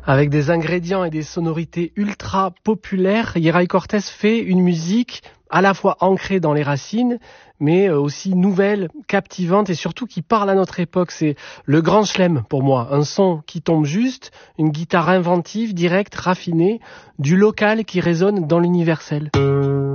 Avec des ingrédients et des sonorités ultra populaires, Yeray Cortés fait une musique à la fois ancrée dans les racines, mais aussi nouvelle, captivante et surtout qui parle à notre époque. C'est le grand chelem pour moi, un son qui tombe juste, une guitare inventive, directe, raffinée, du local qui résonne dans l'universel.